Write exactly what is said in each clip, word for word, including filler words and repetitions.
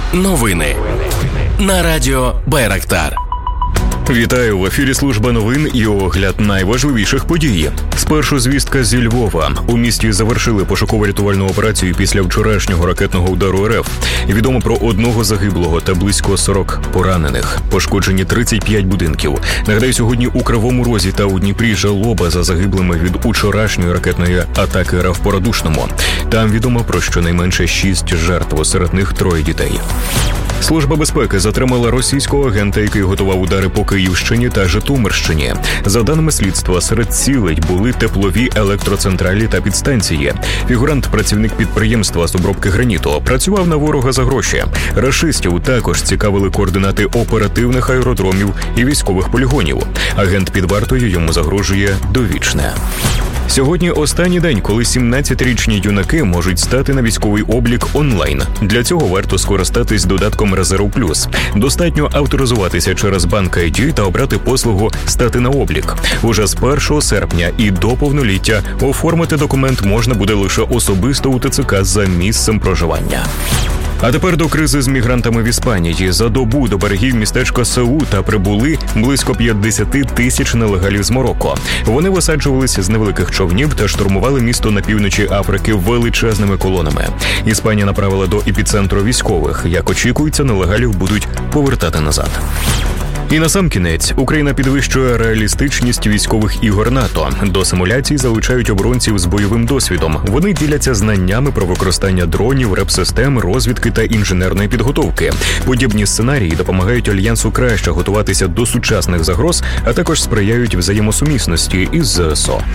Новини на радіо Байрактар. Вітаю, в ефірі служба новин і огляд найважливіших подій. Спершу звістка зі Львова. У місті завершили пошуково-рятувальну операцію після вчорашнього ракетного удару РФ. Відомо про одного загиблого та близько сорок поранених. Пошкоджені тридцять п'ять будинків. Нагадаю, сьогодні у Кривому Розі та у Дніпрі жалоба за загиблими від учорашньої ракетної атаки РФ по Радушному. Там відомо про щонайменше шість жертв, серед них троє дітей. Служба безпеки затримала російського агента, який готував удари по Київщині та Житомирщині. За даними слідства, серед цілей були теплові електроцентралі та підстанції. Фігурант – працівник підприємства з обробки граніту. Працював на ворога за гроші. Рашистів також цікавили координати оперативних аеродромів і військових полігонів. Агент під вартою, йому загрожує довічне. Сьогодні останній день, коли сімнадцятирічні юнаки можуть стати на військовий облік онлайн. Для цього варто скористатись додатком Резерв Плюс. Достатньо авторизуватися через банк ай ді та обрати послугу «Стати на облік». Уже з першого серпня і до повноліття оформити документ можна буде лише особисто у те це ка за місцем проживання. А тепер до кризи з мігрантами в Іспанії. За добу до берегів містечка Сеута прибули близько п'ятдесят тисяч нелегалів з Марокко. Вони висаджувалися з невеликих човнів та штурмували місто на півночі Африки величезними колонами. Іспанія направила до епіцентру військових. Як очікується, нелегалів будуть повертати назад. І насамкінець, Україна підвищує реалістичність військових ігор НАТО. До симуляцій залучають оборонців з бойовим досвідом. Вони діляться знаннями про використання дронів, реп-систем, розвідки та інженерної підготовки. Подібні сценарії допомагають Альянсу краще готуватися до сучасних загроз, а також сприяють взаємосумісності із зе ес о.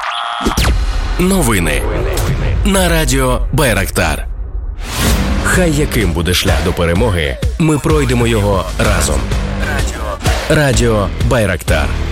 Новини на радіо Байрактар. Хай яким буде шлях до перемоги, ми пройдемо його разом. Радіо Байрактар.